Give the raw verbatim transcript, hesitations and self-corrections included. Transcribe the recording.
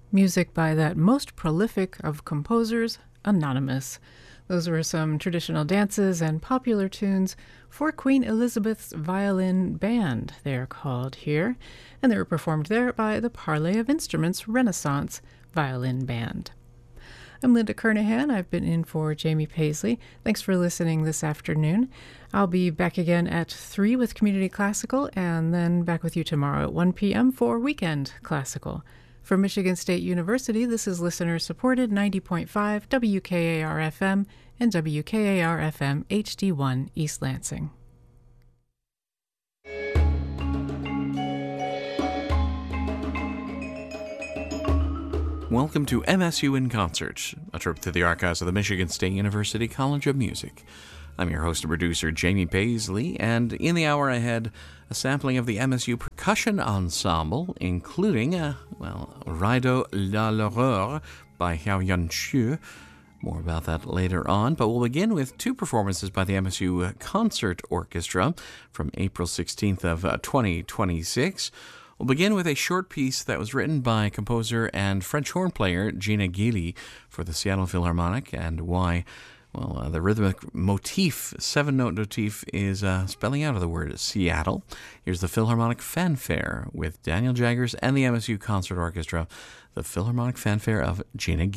Music by that most prolific of composers, Anonymous. Those were some traditional dances and popular tunes for Queen Elizabeth's Violin Band, they're called here, and they were performed there by the Parley of Instruments Renaissance Violin Band. I'm Linda Kernahan. I've been in for Jamie Paisley. Thanks for listening this afternoon. I'll be back again at three with Community Classical, and then back with you tomorrow at one p.m. for Weekend Classical. From Michigan State University, this is listener-supported ninety point five W K A R F M and W K A R F M H D one East Lansing. Welcome to M S U in Concert, a trip through the archives of the Michigan State University College of Music. I'm your host and producer, Jamie Paisley, and in the hour ahead, a sampling of the M S U Percussion Ensemble, including, uh, well, Rideau La l'Aurore by Xiaoyun Xu. More about that later on, but we'll begin with two performances by the M S U Concert Orchestra from April sixteenth of uh, twenty twenty-six. We'll begin with a short piece that was written by composer and French horn player Gina Gili for the Seattle Philharmonic, and why, well, uh, the rhythmic motif, seven-note motif, is uh, spelling out of the word Seattle. Here's the Philharmonic Fanfare with Daniel Jaggers and the M S U Concert Orchestra, the Philharmonic Fanfare of Gina Gili.